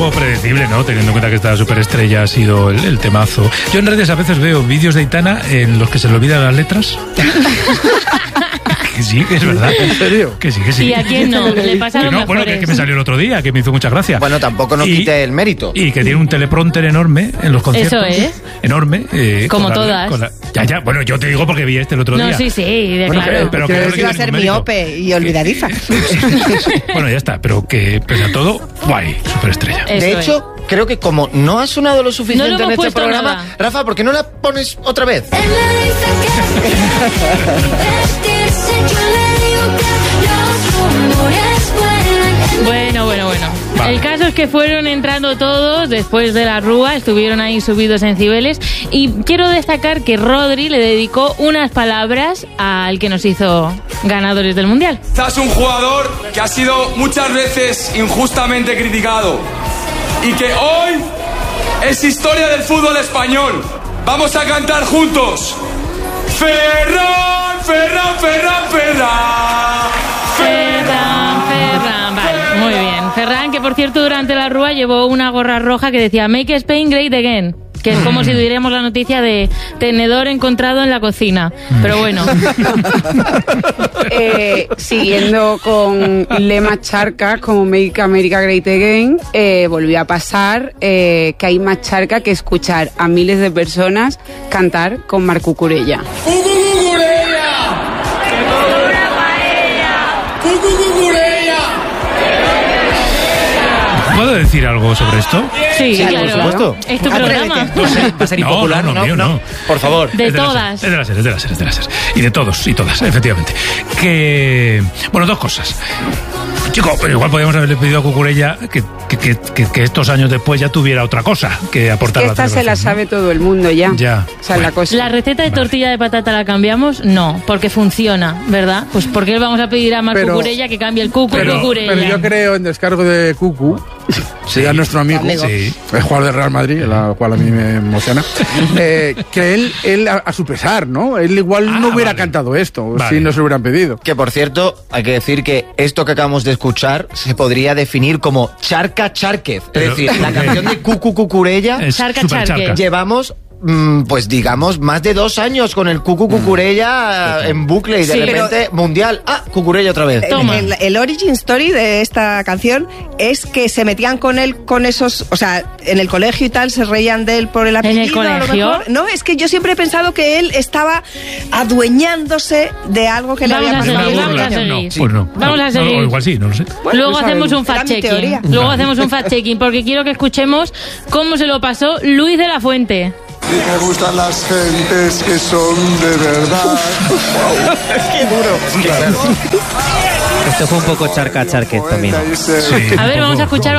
poco predecible, ¿no? Teniendo en cuenta que esta superestrella ha sido el temazo. Yo en redes a veces veo vídeos de Aitana en los que se le olvidan las letras. Que sí, que es verdad. ¿En serio? Que sí, que sí. ¿Y a quién no? Le pasa a los mejores. Bueno, que me salió el otro día, que me hizo mucha gracia. Bueno, tampoco nos quite el mérito. Y que tiene un teleprompter enorme en los conciertos. Eso es. Enorme. Como todas. Ya, bueno, yo te digo porque vi el otro día. No, sí, claro. Pero que iba a ser miope y olvidadiza. Bueno, ya está, pero que pese a todo, guay, superestrella. De hecho, creo que como no ha sonado lo suficiente no en este programa, nada. Rafa, ¿por qué no la pones otra vez? Bueno. Vale. El caso es que fueron entrando todos después de la rúa, estuvieron ahí subidos en Cibeles y quiero destacar que Rodri le dedicó unas palabras al que nos hizo ganadores del Mundial. Estás un jugador que ha sido muchas veces injustamente criticado y que hoy es historia del fútbol español. Vamos a cantar juntos. Ferran, Ferran, Ferran, Ferran. Ferran, vale, muy bien. Ferran, que por cierto durante la rúa llevó una gorra roja que decía Make Spain Great Again, que es como si diéramos la noticia de tenedor encontrado en la cocina. Pero bueno. Siguiendo con lemas charcas como Make America Great Again, volvió a pasar que hay más charca que escuchar a miles de personas cantar con Marc Cucurella. ¿Puedo decir algo sobre esto? Sí, claro. Por supuesto. Es tu programa. No sé, va a ser impopular. No. Por favor. De todas. Es de las series. Y de todos y todas, efectivamente. Que... Bueno, dos cosas. Chico, pero igual podríamos haberle pedido a Cucurella que estos años después ya tuviera otra cosa que aportar. Que esta se la sabe todo el mundo ya. Ya. O sea, la cosa. ¿La receta de tortilla de patata la cambiamos? No, porque funciona, ¿verdad? Pues ¿por qué le vamos a pedir a Marc Cucurella que cambie el Cucurella? Pero yo creo en descargo de Cucu, sería nuestro amigo, sí. el jugador de Real Madrid, la cual a mí me emociona, que él a su pesar, ¿no? Él igual no hubiera cantado esto si no se lo hubieran pedido. Que por cierto, hay que decir que esto que acabamos de escuchar se podría definir como Charca Chárquez. Es decir, la canción de Cucu Cucurella, Charca Charque. llevamos... pues digamos, más de 2 años con el Cucu Cucurella en bucle y de repente Mundial. Cucurella otra vez. El origin story de esta canción es que se metían con él con esos, o sea, en el colegio y tal, se reían de él por el apellido. ¿En el colegio? A lo mejor. No, es que yo siempre he pensado que él estaba adueñándose de algo que le había pasado. Vamos a seguir. No, igual sí, no lo sé. Bueno, Luego hacemos un fact-checking. Porque quiero que escuchemos cómo se lo pasó Luis de la Fuente. Y me gustan las gentes que son de verdad. Qué duro. Esto fue un poco charca charquet también. Sí, A ver, vamos a escuchar.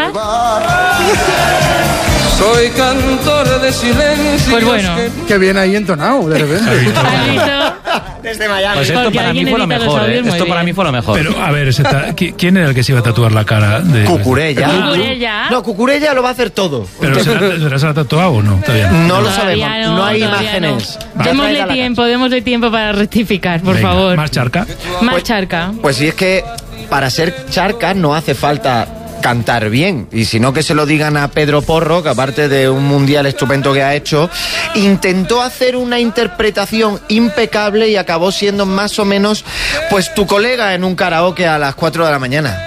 Soy cantor de silencio. Pues bueno. Que viene ahí entonado, de repente. ¿Has visto? Desde Miami. Pues esto Porque para mí alguien fue lo edita los mejor, audios muy Esto para bien. mí fue lo mejor. Pero, a ver, ¿quién era el que se iba a tatuar la cara? De Cucurella. Cucurella. No, Cucurella lo va a hacer todo. ¿Pero será tatuado o no? Todavía no. No lo Todavía sabemos, no hay todavía imágenes. no. Démosle tiempo para rectificar, por Venga, favor. Más charca. Más charca. Pues sí, es que para ser charca no hace falta cantar bien, y si no que se lo digan a Pedro Porro, que aparte de un mundial estupendo que ha hecho, intentó hacer una interpretación impecable y acabó siendo más o menos pues tu colega en un karaoke a las 4 de la mañana.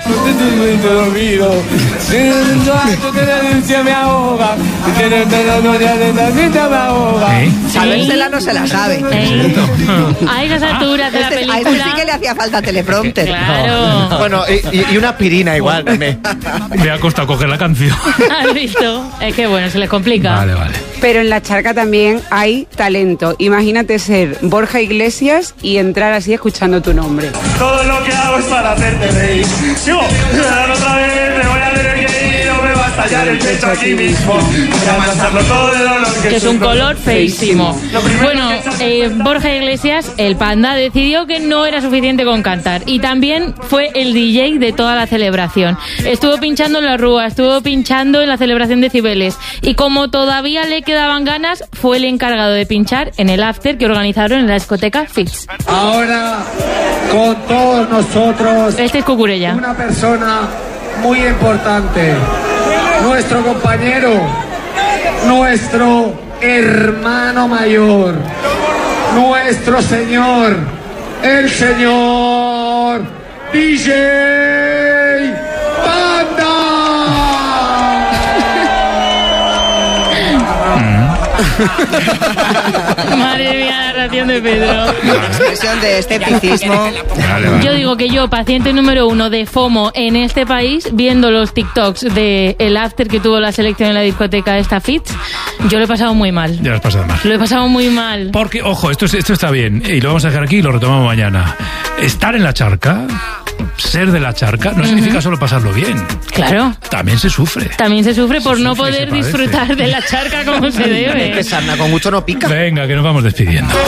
Sabérsela no se la sabe. A esas alturas de la A ese película. sí que le hacía falta teleprompter. Claro. Bueno, y una aspirina igual también. Me ha costado coger la canción. ¿Has visto? Es que bueno, se les complica. Vale. Pero en la charca también hay talento. Imagínate ser Borja Iglesias y entrar así escuchando tu nombre. Todo lo que hago es para hacerte reír. Digo, otra vez me voy a tener que ir o me va a estallar el pecho aquí mismo. Voy a pasarlo todo de dolor Que es un color feísimo. Bueno, Borja Iglesias, el panda, decidió que no era suficiente con cantar. Y también fue el DJ de toda la celebración. Estuvo pinchando en la rúa, estuvo pinchando en la celebración de Cibeles. Y como todavía le quedaban ganas, fue el encargado de pinchar en el after que organizaron en la discoteca Fix. Ahora, con todos nosotros, Este es Cucurella. una persona muy importante. nuestro compañero, nuestro hermano mayor, nuestro señor, el señor DJ Panda. Madre mía, la narración de Pedro. Expresión de escepticismo. Yo digo que yo, paciente número 1 de FOMO en este país, viendo los TikToks de el after que tuvo la selección en la discoteca esta Fitz, yo lo he pasado muy mal. Ya lo has pasado mal. Lo he pasado muy mal. Porque, ojo, esto está bien, y lo vamos a dejar aquí y lo retomamos mañana. Estar en la charca, ser de la charca, no significa solo pasarlo bien. Claro. También se sufre. También se sufre por no poder disfrutar de la charca como se debe. Sarna con gusto no pica. Venga, que nos vamos despidiendo.